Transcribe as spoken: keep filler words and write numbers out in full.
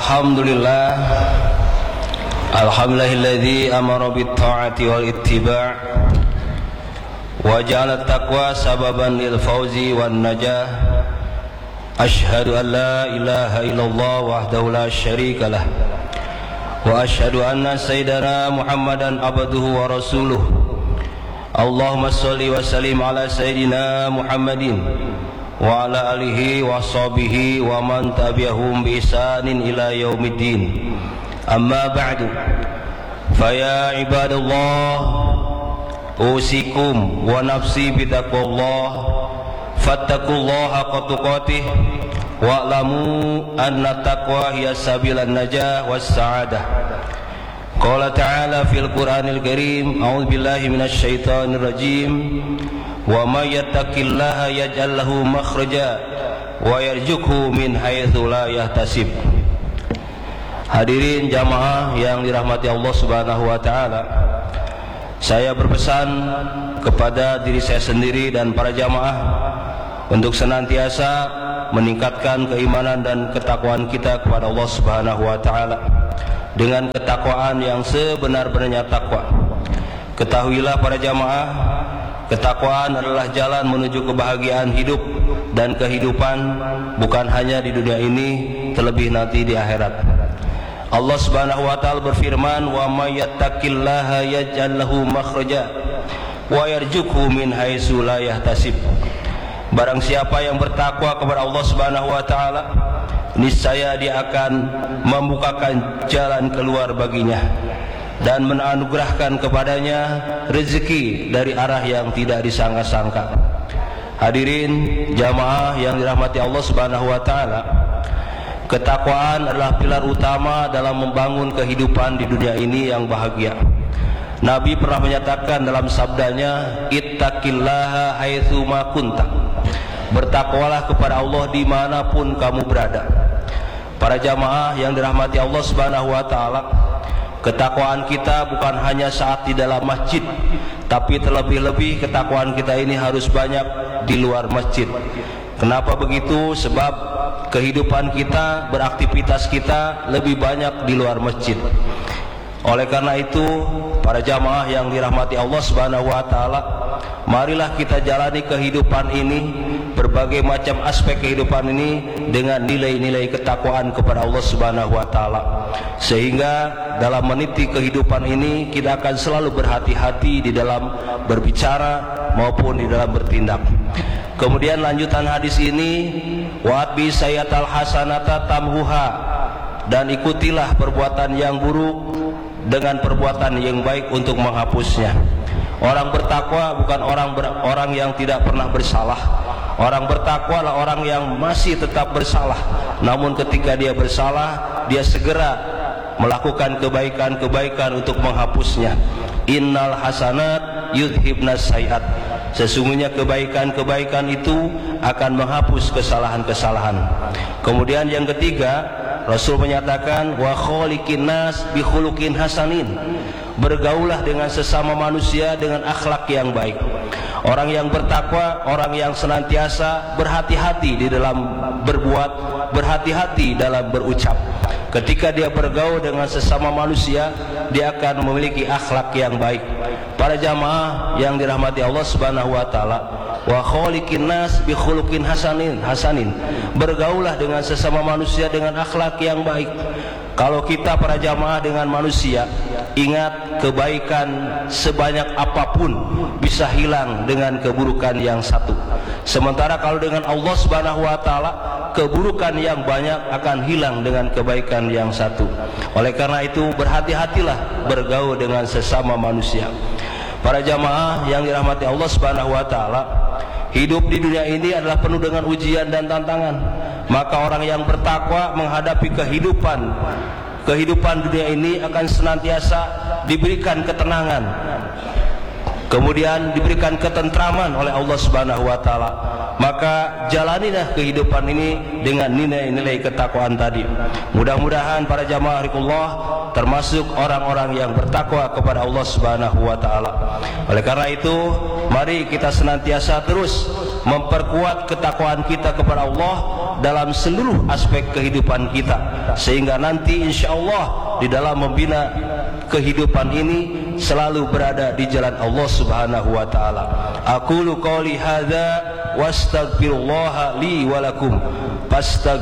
Alhamdulillah Alhamdulillahilladzi amara bit-ta'ati wal ittiba' wa ja'ala at-taqwa sababan lil fawzi wan najah. Asyhadu an la ilaha illallah wahdahu la syarika lah wa asyhadu anna sayyidana Muhammadan abduhu wa rasuluh. Allahumma shalli wa sallim ala sayyidina Muhammadin wa ala alihi wa sahbihi wa man tabi'ahum bi ihsanin ila yaumiddin. Amma ba'du, fa ya ibadallah, usikum wa nafsi bitaqwallah, fattaqullaha haqqa tuqatih wa'lamu anna taqwa hiya sabilan najah was sa'adah. Qala ta'ala fil Qur'anil Karim, a'udzu billahi minasy syaithanir rajim. Wa may yattaqillaha yaj'al lahu makhraja wa yarzuqhu min haitsu la yahtasib. Hadirin jamaah yang dirahmati Allah Subhanahu wa taala, saya berpesan kepada diri saya sendiri dan para jamaah untuk senantiasa meningkatkan keimanan dan ketakwaan kita kepada Allah Subhanahu wa taala dengan ketakwaan yang sebenar-benarnya takwa. Ketahuilah para jamaah, ketakwaan adalah jalan menuju kebahagiaan hidup dan kehidupan, bukan hanya di dunia ini, terlebih nanti di akhirat. Allah Subhanahu wa taala berfirman, "Wa may yattaqillaha yaj'al lahu makhraja wa yarzuqhu min haitsu la yahtasib." Barang siapa yang bertakwa kepada Allah Subhanahu wa taala, niscaya dia akan membukakan jalan keluar baginya dan menanugerahkan kepadanya rezeki dari arah yang tidak disangka-sangka. Hadirin jamaah yang dirahmati Allah Subhanahu wa taala, ketakwaan adalah pilar utama dalam membangun kehidupan di dunia ini yang bahagia. Nabi pernah menyatakan dalam sabdanya, "Ittaqillaha haitsu ma kunta." Bertakwalah kepada Allah dimanapun kamu berada. Para jamaah yang dirahmati Allah Subhanahu wa taala, ketakwaan kita bukan hanya saat di dalam masjid, tapi terlebih-lebih ketakwaan kita ini harus banyak di luar masjid. Kenapa begitu? Sebab kehidupan kita, beraktivitas kita lebih banyak di luar masjid. Oleh karena itu, para jamaah yang dirahmati Allah Subhanahu wa taala, marilah kita jalani kehidupan ini, berbagai macam aspek kehidupan ini dengan nilai-nilai ketakwaan kepada Allah Subhanahu wa taala. Sehingga dalam meniti kehidupan ini kita akan selalu berhati-hati di dalam berbicara maupun di dalam bertindak. Kemudian lanjutan hadis ini, wa'atbi sayyatal hasanata tamhuha, dan ikutilah perbuatan yang buruk dengan perbuatan yang baik untuk menghapusnya. Orang bertakwa bukan orang ber, orang yang tidak pernah bersalah. Orang bertakwa adalah orang yang masih tetap bersalah, namun ketika dia bersalah, dia segera melakukan kebaikan-kebaikan untuk menghapusnya. Innal hasanat yudhibnas sayyiat. Sesungguhnya kebaikan-kebaikan itu akan menghapus kesalahan-kesalahan. Kemudian yang ketiga, Rasul menyatakan, wa khaliqin nas bi khuluqin hasanin. Bergaulah dengan sesama manusia dengan akhlak yang baik. Orang yang bertakwa, orang yang senantiasa berhati-hati di dalam berbuat, berhati-hati dalam berucap. Ketika dia bergaul dengan sesama manusia, dia akan memiliki akhlak yang baik. Para jamaah yang dirahmati Allah Subhanahu wa taala, wa khaliqin nas bi khuluqin hasanin hasanin. Bergaulah dengan sesama manusia dengan akhlak yang baik. Kalau kita para jamaah dengan manusia, ingat kebaikan sebanyak apapun bisa hilang dengan keburukan yang satu. Sementara kalau dengan Allah Subhanahu wa taala, keburukan yang banyak akan hilang dengan kebaikan yang satu. Oleh karena itu, berhati-hatilah bergaul dengan sesama manusia. Para jamaah yang dirahmati Allah Subhanahu wa taala, hidup di dunia ini adalah penuh dengan ujian dan tantangan. Maka orang yang bertakwa menghadapi kehidupan kehidupan dunia ini akan senantiasa diberikan ketenangan, kemudian diberikan ketentraman oleh Allah Subhanahu wa taala. Maka jalanilah kehidupan ini dengan nilai-nilai ketakwaan tadi. Mudah-mudahan para jamaah Allah termasuk orang-orang yang bertakwa kepada Allah Subhanahu wa taala. Oleh karena itu, mari kita senantiasa terus memperkuat ketakwaan kita kepada Allah dalam seluruh aspek kehidupan kita, sehingga nanti insyaallah di dalam membina kehidupan ini selalu berada di jalan Allah Subhanahu wa taala. Aqulu qouli hadza wastaghfirullaha li wa lakum.